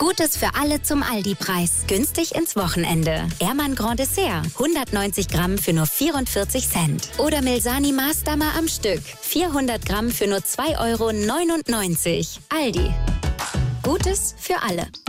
Gutes für alle zum Aldi-Preis. Günstig ins Wochenende. Ehrmann Grand Dessert. 190 Gramm für nur 44 Cent. Oder Milsani Maßdammer am Stück. 400 Gramm für nur 2,99 €. Aldi. Gutes für alle.